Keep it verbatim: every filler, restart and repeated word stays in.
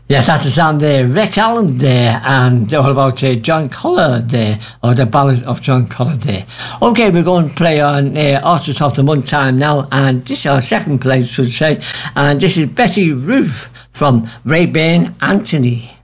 Yes, that's the sound there. Rex Allen there, and all about uh, John Collar there, or the ballad of John Collar there. Okay, we're going to play on uh, Artists of the Month time now, and this is our second place, should say, and this is Betty Ruth from Rayburn Anthony.